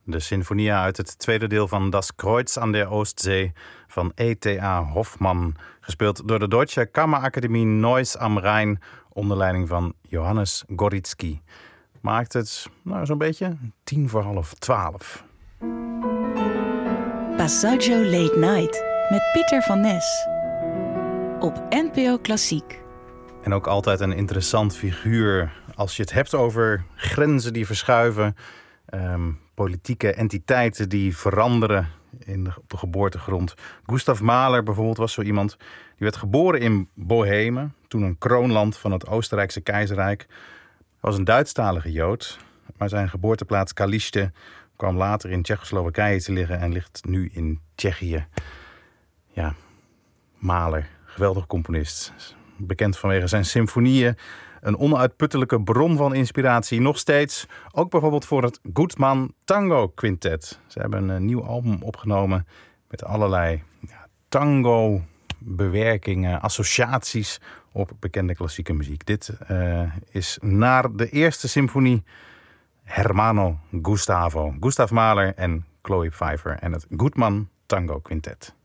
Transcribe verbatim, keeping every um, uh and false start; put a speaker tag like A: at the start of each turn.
A: de sinfonia uit het tweede deel van Das Kreuz an der Ostsee van E T A Hoffmann, gespeeld door de Deutsche Kammerakademie Neuss am Rhein onder leiding van Johannes Gorizki. Maakt het nou zo'n beetje tien voor half twaalf.
B: Passaggio Late Night met Pieter van Nes op N P O Klassiek.
A: En ook altijd een interessant figuur als je het hebt over grenzen die verschuiven, um, politieke entiteiten die veranderen in de, op de geboortegrond. Gustav Mahler bijvoorbeeld was zo iemand. Die werd geboren in Bohemen, toen een kroonland van het Oostenrijkse keizerrijk. Hij was een Duitsstalige Jood, maar zijn geboorteplaats Kalište kwam later in Tsjechoslowakije te liggen en ligt nu in Tsjechië. Ja, Mahler, geweldig componist. Bekend vanwege zijn symfonieën. Een onuitputtelijke bron van inspiratie. Nog steeds. Ook bijvoorbeeld voor het Gutmann Tango Quintet. Ze hebben een nieuw album opgenomen met allerlei ja, tango bewerkingen, associaties op bekende klassieke muziek. Dit uh, is naar de eerste symfonie Hermano Gustavo. Gustav Mahler en Chloe Pfeiffer en het Gutmann Tango Quintet.